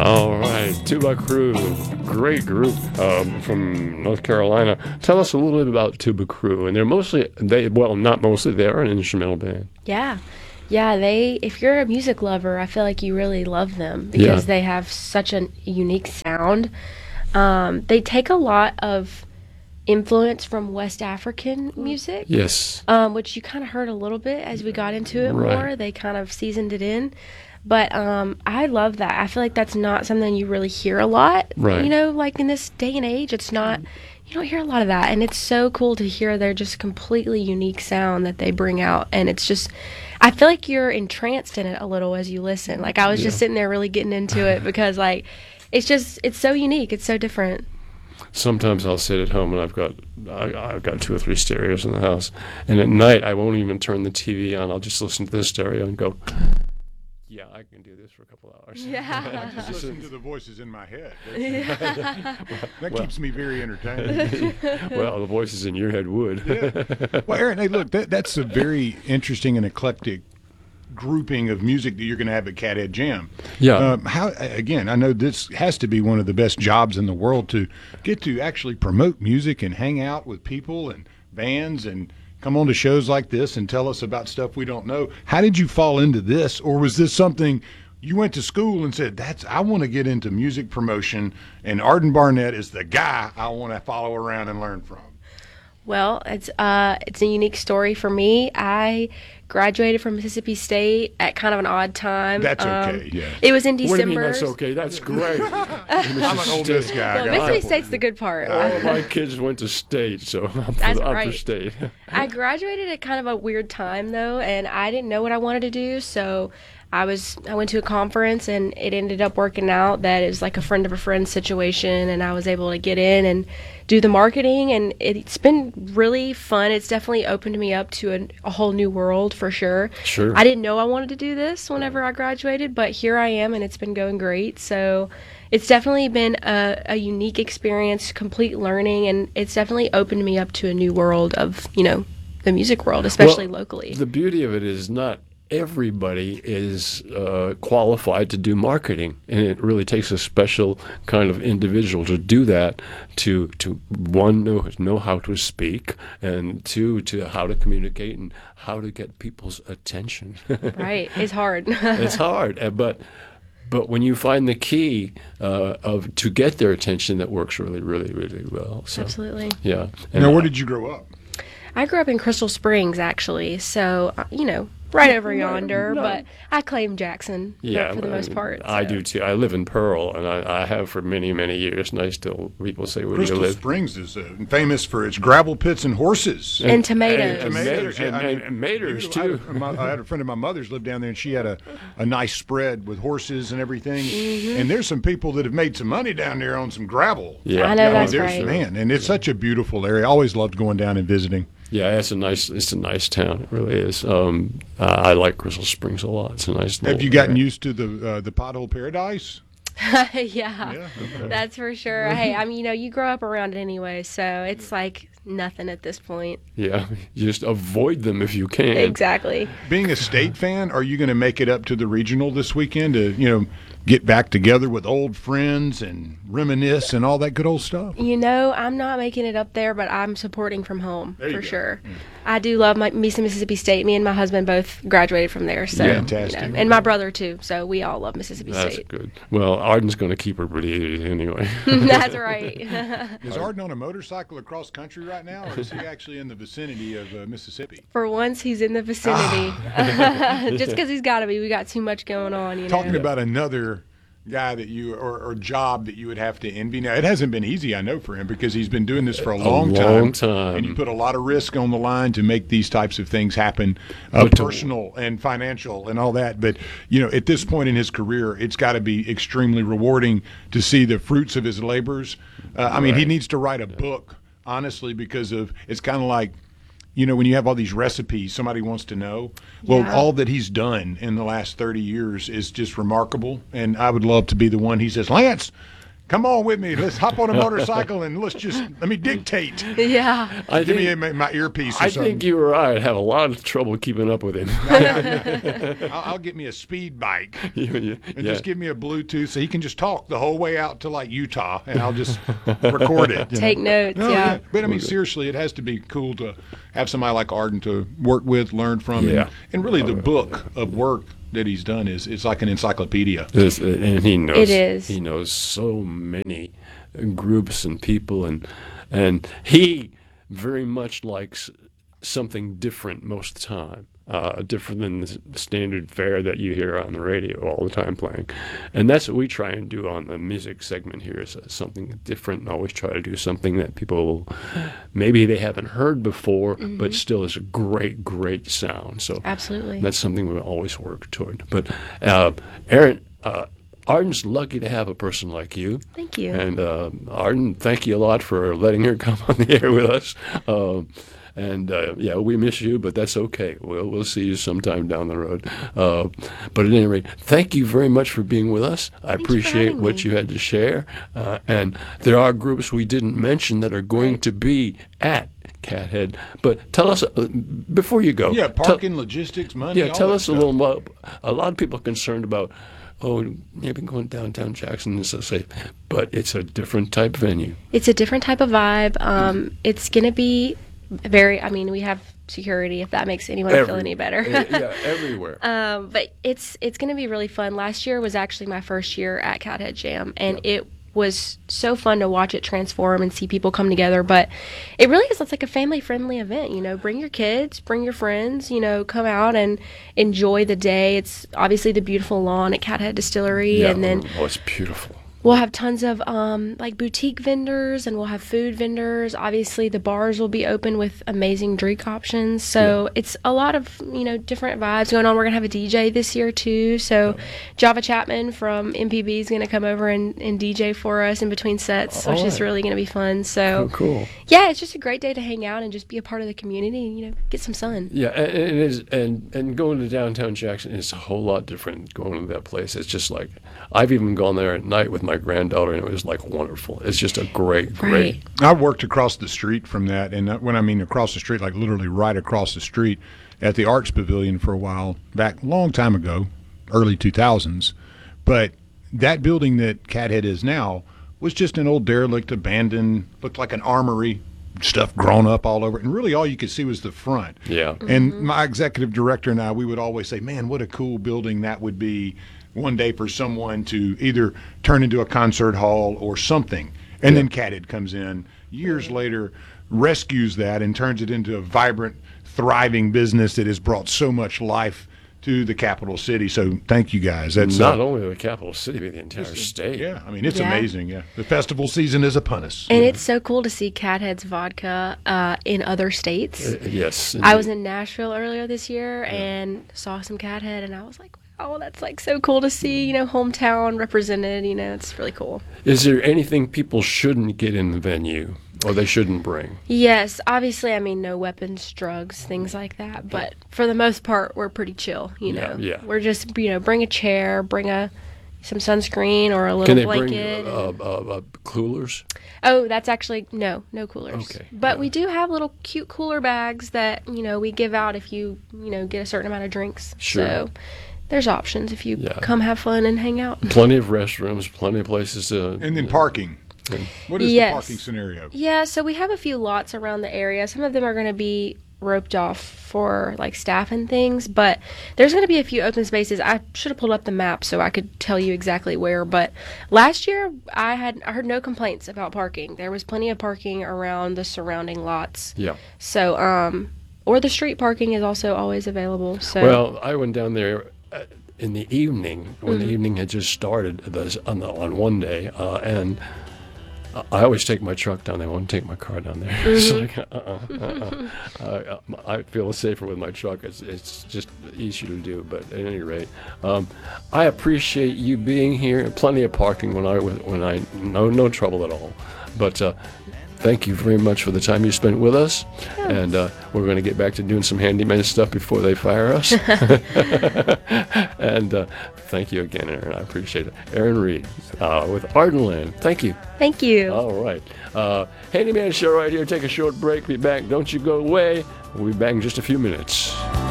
All right, Tuba Crew, great group from North Carolina. Tell us a little bit about Tuba Crew, and not mostly, they're an instrumental band. Yeah. Yeah, if you're a music lover, I feel like you really love them because they have such a unique sound. They take a lot of influence from West African music. Yes. Which you kind of heard a little bit as we got into it Right. more. They kind of seasoned it in. But I love that. I feel like that's not something you really hear a lot. Right. Like in this day and age, it's not, you don't hear a lot of that. And it's so cool to hear their just completely unique sound that they bring out. And it's just, I feel like you're entranced in it a little as you listen. Like I was just sitting there really getting into it because it's so unique. It's so different. Sometimes I'll sit at home and I've got 2 or 3 stereos in the house, and at night I won't even turn the TV on. I'll just listen to the stereo and go, yeah, I can do this for a couple hours. Yeah. Just listen to the voices in my head. That keeps me very entertained. Well, the voices in your head would. Yeah. Well, Aaron, hey, look, that's a very interesting and eclectic grouping of music that you're going to have at Cathead Jam. Yeah. Again, I know this has to be one of the best jobs in the world to get to actually promote music and hang out with people and bands and come on to shows like this and tell us about stuff we don't know. How did you fall into this, or was this something you went to school and said, I want to get into music promotion, and Arden Barnett is the guy I want to follow around and learn from? Well, it's a unique story for me. I graduated from Mississippi State at kind of an odd time. That's okay, yeah. It was in What do December. you mean that's okay? That's great. I'm an Ole Miss guy. Well, Mississippi State's the good part. All my kids went to state, so I'm for That's the upper right. state. I graduated at kind of a weird time though, and I didn't know what I wanted to do, so I went to a conference and it ended up working out that it was like a friend of a friend situation, and I was able to get in and do the marketing, and it's been really fun. It's definitely opened me up to a whole new world for sure. Sure. I didn't know I wanted to do this whenever I graduated, but here I am and it's been going great. So it's definitely been a unique experience, complete learning, and it's definitely opened me up to a new world of, the music world, especially locally. The beauty of it is not everybody is qualified to do marketing, and it really takes a special kind of individual to do that, to one, know how to speak, and two, to how to communicate and how to get people's attention. Right. It's hard. It's hard, but when you find the key to get their attention, that works really, really, really well. So, Absolutely. yeah. Now, where did you grow up? I grew up in Crystal Springs, actually, so, right over yonder, but I claim Jackson for the most part. I so. do too. I live in Pearl, and I have for many, many years, and I still, people say, where do you Crystal live? Springs is famous for its gravel pits and horses. And tomatoes. And maters, too. I had a friend of my mother's lived down there, and she had a nice spread with horses and everything. Mm-hmm. And there's some people that have made some money down there on some gravel. Yeah. I know that's there's right. Man, and it's such a beautiful area. I always loved going down and visiting. Yeah, it's a nice town. It really is. I like Crystal Springs a lot. It's a nice. Have you gotten used to the pothole paradise? Yeah, that's for sure. Hey, I mean, you grow up around it anyway, so it's like nothing at this point. Yeah, just avoid them if you can. Exactly. Being a state fan, are you going to make it up to the regional this weekend to get back together with old friends and reminisce and all that good old stuff? I'm not making it up there, but I'm supporting from home There you for go. sure. I do love me some Mississippi State. Me and my husband both graduated from there, so Fantastic. and my brother too. So we all love Mississippi That's State. good. Well, Arden's going to keep her pretty easy anyway. That's right. Is Arden on a motorcycle across country right now, or is he actually in the vicinity of Mississippi? For once, he's in the vicinity. Just because he's got to be. We got too much going on. Talking about another guy that you or job that you would have to envy. Now, it hasn't been easy, I know, for him, because he's been doing this for a long time. And you put a lot of risk on the line to make these types of things happen, personal and financial and all that. But, at this point in his career, it's got to be extremely rewarding to see the fruits of his labors. I mean, he needs to write a book, honestly, because it's kind of like, when you have all these recipes, somebody wants to know. Well, Yeah. all that he's done in the last 30 years is just remarkable. And I would love to be the one he says, Lance, come on with me. Let's hop on a motorcycle and let me dictate. Yeah. Give me my earpiece or something. I think you or I have a lot of trouble keeping up with him. I'll get me a speed bike and just give me a Bluetooth so he can just talk the whole way out to like Utah, and I'll just record it. Take notes, yeah. But I mean, seriously, it has to be cool to have somebody like Arden to work with, learn from, and really the book of work that he's done it's like an encyclopedia. And he knows. It is. He knows so many groups and people, and he very much likes something different most of the time. Different than the standard fare that you hear on the radio all the time playing. And that's what we try and do on the music segment here, is something different, and always try to do something that people maybe they haven't heard before, but still is a great, great sound. So absolutely, that's something we always work toward. But Erin, Arden's lucky to have a person like you. Thank you. And Arden, thank you a lot for letting her come on the air with us. And we miss you, but that's okay. We'll see you sometime down the road. But at any rate, thank you very much for being with us. I appreciate what you had to share. And there are groups we didn't mention that are going to be at Cathead. But tell us, before you go. Yeah, parking, logistics, money. Yeah, tell us a little about, a lot of people are concerned about, maybe going downtown Jackson is so safe, but it's a different type venue. It's a different type of vibe. It's going to be we have security, if that makes anyone feel any better. Everywhere. But it's going to be really fun. Last year was actually my first year at Cathead Jam, and it was so fun to watch it transform and see people come together. But it really is, it's like a family-friendly event. Bring your kids, bring your friends, come out and enjoy the day. It's obviously the beautiful lawn at Cathead Distillery. And then it's beautiful. We'll have tons of boutique vendors, and we'll have food vendors. Obviously, the bars will be open with amazing drink options. So it's a lot of different vibes going on. We're gonna have a DJ this year too. So Java Chapman from MPB is gonna come over and DJ for us in between sets, which is really gonna be fun. So cool. Yeah, it's just a great day to hang out and just be a part of the community and get some sun. Yeah, and it is, and going to downtown Jackson is a whole lot different. Going to that place, it's just like I've even gone there at night with my granddaughter, and it was like wonderful. It's just a great. I worked across the street from that, and when I mean across the street, like literally right across the street at the Arts Pavilion for a while back, a long time ago, early 2000s. But that building that Cathead is now was just an old derelict, abandoned, looked like an armory, stuff grown up all over it, and really all you could see was the front. Yeah. And my executive director and I, we would always say, man, what a cool building that would be one day for someone to either turn into a concert hall or something. And then Cathead comes in years later, rescues that, and turns it into a vibrant, thriving business that has brought so much life to the capital city. So thank you guys. That's not only the capital city, but the entire state. Yeah, I mean, it's amazing. Yeah, the festival season is upon us. And it's so cool to see Cathead's vodka in other states. Yes. I was in Nashville earlier this year and saw some Cathead, and I was like, oh, that's like so cool to see, hometown represented, it's really cool. Is there anything people shouldn't get in the venue or they shouldn't bring? Yes, obviously, no weapons, drugs, things like that. But for the most part, we're pretty chill, Yeah. We're just, bring a chair, bring some sunscreen or a little blanket. Can they bring coolers? Oh, that's actually, no coolers. Okay. But we do have little cute cooler bags that, we give out if you, get a certain amount of drinks. Sure. So there's options if you come have fun and hang out. Plenty of restrooms, plenty of places to... And then parking. What is the parking scenario? Yeah, so we have a few lots around the area. Some of them are going to be roped off for like staff and things, but there's going to be a few open spaces. I should have pulled up the map so I could tell you exactly where, but last year I heard no complaints about parking. There was plenty of parking around the surrounding lots. Yeah. So, or the street parking is also always available. So. Well, I went down there in the evening when the evening had just started on one day, and I always take my truck down there. I won't take my car down there. It's like, I feel safer with my truck. It's just easier to do. But at any rate, I appreciate you being here. Plenty of parking when I no trouble at all. But thank you very much for the time you spent with us. Yeah. And we're going to get back to doing some handyman stuff before they fire us. And thank you again, Erin. I appreciate it. Erin Reed with Ardenland. Thank you. Thank you. All right. Handyman Show right here. Take a short break. Be back. Don't you go away. We'll be back in just a few minutes.